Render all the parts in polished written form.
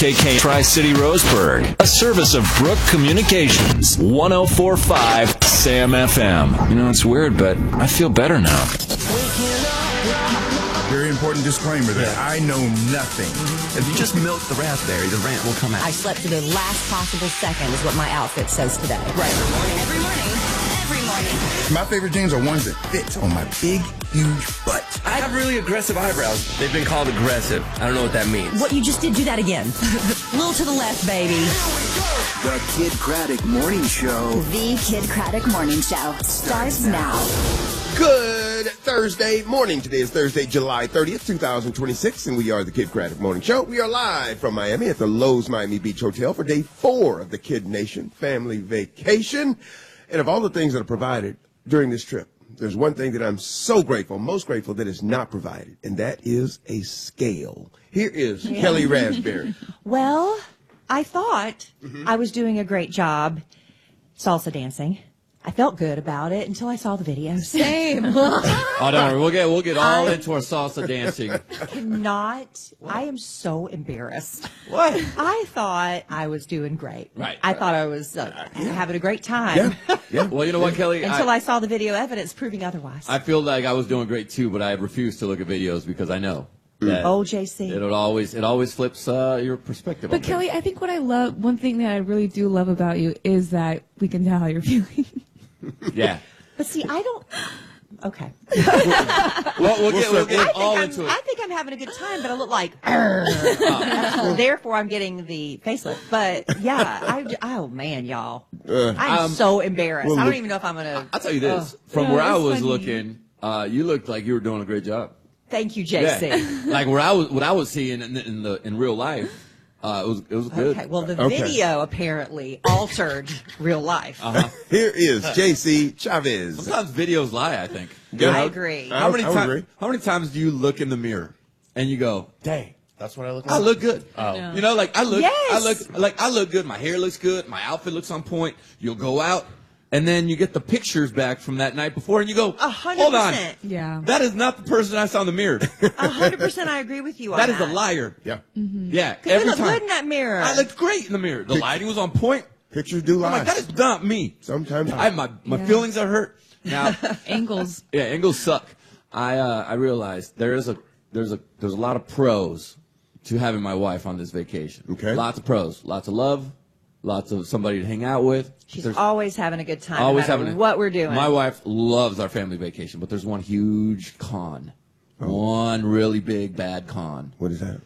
KK Tri-City Roseburg, a service of Brook Communications, 104.5 Sam FM. You know, it's weird, but I feel better now. Very important disclaimer there. I know nothing. If you just milk the raspberry, the rant will come out. I slept to the last possible second is what my outfit says today. Right. Every morning. My favorite jeans are ones that fit on my big, huge butt. I have really aggressive eyebrows. They've been called aggressive. I don't know what that means. What you just did, do that again. A little to the left, baby. The Kid Craddock Morning Show. The Kid Craddock Morning Show starts now. Good Thursday morning. Today is Thursday, July 30th, 2026, and we are the Kid Craddock Morning Show. We are live from Miami at the Lowe's Miami Beach Hotel for day 4 of the Kid Nation family vacation. And of all the things that are provided during this trip, there's one thing that I'm so grateful, most grateful that is not provided, and that is a scale. Here is Kelly Raspberry. Well, I thought I was doing a great job salsa dancing. I felt good about it until I saw the videos. Same. Oh, don't worry. We'll get all into our salsa dancing. I am so embarrassed. What? I thought I was doing great. Right. I thought I was having a great time. Yeah. Well, you know what, Kelly? Until I saw the video evidence proving otherwise. I feel like I was doing great too, but I refuse to look at videos because I know that JC. it always flips your perspective. But Kelly, I think what I love, one thing that I really do love about you is that we can tell how you're feeling. Yeah. But see, I don't. Okay. We'll get all into it. I think I'm having a good time, but I look like. Therefore, I'm getting the facelift. But yeah, oh man, y'all, I'm so embarrassed. I don't even know if I'm gonna. I'll tell you this: from where I was looking, you looked like you were doing a great job. Thank you, JC. Yeah. Like what I was seeing in real life. It was good. Okay, well, the video apparently altered real life. Here is JC Chavez. Sometimes videos lie, I think. I agree. How many times do you look in the mirror and you go, dang, that's what I look like? I look good. Oh. No. You know, like I look good. My hair looks good. My outfit looks on point. You'll go out and then you get the pictures back from that night before and you go, 100%. hold on. Yeah. That is not the person I saw in the mirror. 100%, I agree with you on that. That is a liar. Yeah. Yeah. Because you look good in that mirror. I looked great in the mirror. The lighting was on point. Pictures do lie. I'm like, that is not me. Sometimes my feelings are hurt. Now Angles. Yeah, angles suck. I realized there's a lot of pros to having my wife on this vacation. Okay. Lots of pros. Lots of love. Lots of somebody to hang out with. She's always having a good time. Always no matter having what we're doing. My wife loves our family vacation, but there's one huge con. One really big bad con. What is that?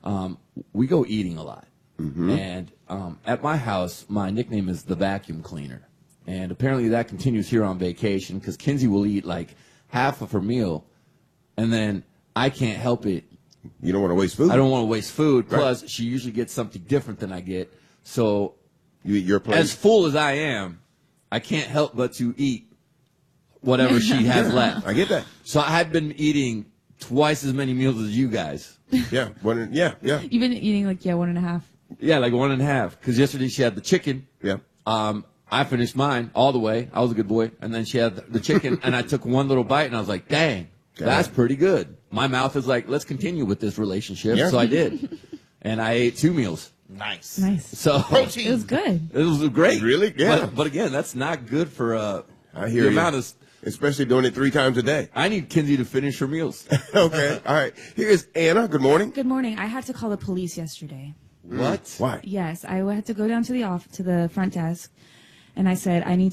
We go eating a lot. And at my house, my nickname is the vacuum cleaner. And apparently that continues here on vacation because Kinsey will eat like half of her meal, and then I can't help it. You don't want to waste food. I don't want to waste food. Right. Plus, she usually gets something different than I get. So you eat your plate. As full as I am, I can't help but to eat whatever she has left. I get that. So I've been eating twice as many meals as you guys. Yeah. Yeah. You've been eating like 1.5. Yeah, like 1.5. Because yesterday she had the chicken. Yeah. I finished mine all the way. I was a good boy. And then she had the chicken, and I took one little bite, and I was like, dang, that's pretty good. My mouth is like, let's continue with this relationship. Yeah. So I did. And I ate 2 meals. Nice. So Protein. It was good. It was great. Really? Yeah. But again, that's not good for I hear the you. amount of. Especially doing it 3 times a day. I need Kinsey to finish her meals. Okay. All right. Here is Anna. Good morning. Good morning. I had to call the police yesterday. What? Why? Yes, I had to go down to the front desk, and I said, I need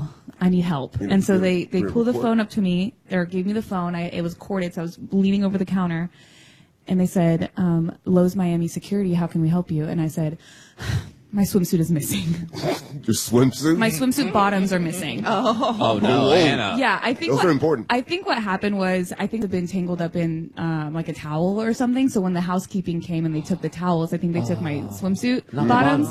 help. And so they pulled the phone up to me, or gave me the phone. It was corded, so I was leaning over the counter, and they said, Lowe's Miami Security, how can we help you? And I said, my swimsuit is missing. Your swimsuit? My swimsuit bottoms are missing. Oh no, Anna. Yeah, I think those are important. I think what happened was they've been tangled up in like a towel or something. So when the housekeeping came and they took the towels, I think they took my swimsuit bottoms.